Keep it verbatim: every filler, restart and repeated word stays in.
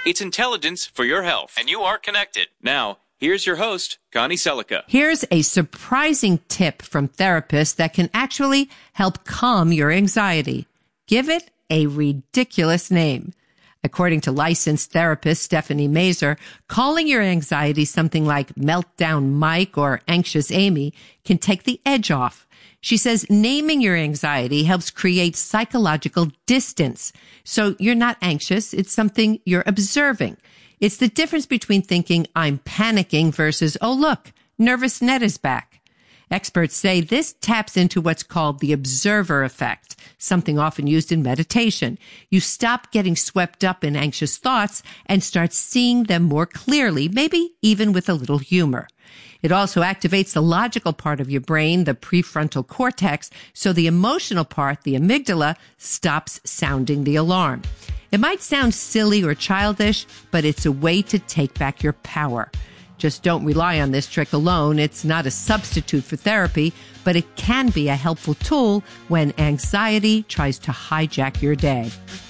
It's intelligence for your health, and you are connected. Now, here's your host, Connie Selica. Here's a surprising tip from therapists that can actually help calm your anxiety. Give it a ridiculous name. According to licensed therapist Stephanie Mazur, calling your anxiety something like Meltdown Mike or Anxious Amy can take the edge off. She says naming your anxiety helps create psychological distance. So you're not anxious. It's something you're observing. It's the difference between thinking I'm panicking versus, oh, look, nervous Ned is back. Experts say this taps into what's called the observer effect, something often used in meditation. You stop getting swept up in anxious thoughts and start seeing them more clearly, maybe even with a little humor. It also activates the logical part of your brain, the prefrontal cortex, so the emotional part, the amygdala, stops sounding the alarm. It might sound silly or childish, but it's a way to take back your power. Just don't rely on this trick alone. It's not a substitute for therapy, but it can be a helpful tool when anxiety tries to hijack your day.